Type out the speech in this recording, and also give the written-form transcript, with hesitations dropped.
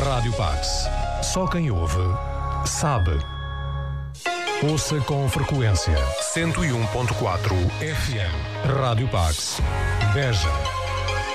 Rádio Pax. Só quem ouve sabe. Ouça com frequência 101.4 FM. Rádio Pax. Beja.